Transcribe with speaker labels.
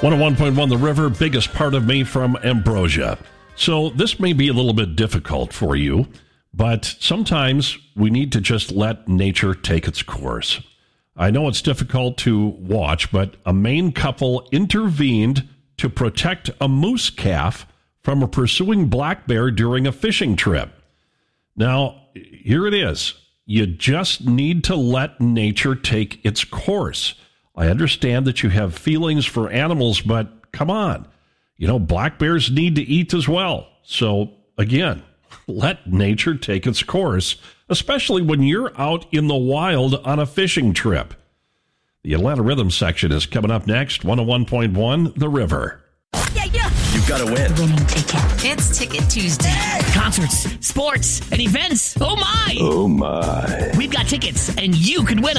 Speaker 1: 101.1 The River, biggest part of me from Ambrosia. So this may be a little bit difficult for you, but sometimes we need to just let nature take its course. I know it's difficult to watch, but a Maine couple intervened to protect a moose calf from a pursuing black bear during a fishing trip. Now, here it is. You just need to let nature take its course. I understand that you have feelings for animals, but come on. You know, black bears need to eat as well. So, again, let nature take its course, especially when you're out in the wild on a fishing trip. The Atlanta Rhythm section is coming up next. 101.1 The River.
Speaker 2: You've got to win.
Speaker 3: Winning ticket.
Speaker 4: It's Ticket Tuesday.
Speaker 3: Concerts, sports, and events. Oh, my.
Speaker 2: Oh, my.
Speaker 3: We've got tickets, and you could win